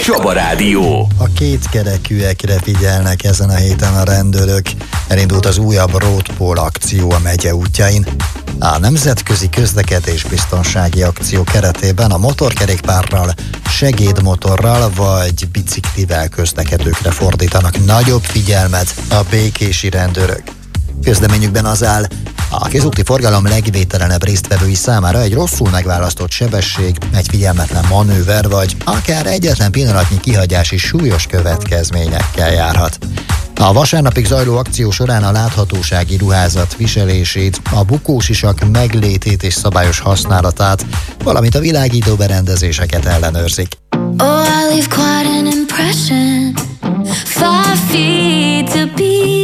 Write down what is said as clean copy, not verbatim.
Csaba Rádió. A kétkerekűekre figyelnek ezen a héten a rendőrök. Elindult az újabb Roadpol akció a megye útjain. A nemzetközi közlekedésbiztonsági akció keretében a motorkerékpárral, segédmotorral vagy biciklivel közlekedőkre fordítanak nagyobb figyelmet a békési rendőrök. Közleményükben az áll, a közúti forgalom legvételenebb résztvevői számára egy rosszul megválasztott sebesség, egy figyelmetlen manőver vagy akár egyetlen pillanatnyi kihagyás is súlyos következményekkel járhat. A vasárnapig zajló akció során a láthatósági ruházat viselését, a bukósisak meglétét és szabályos használatát, valamint a világító berendezéseket ellenőrzik. Oh, I leave quite an impression. 5 feet to be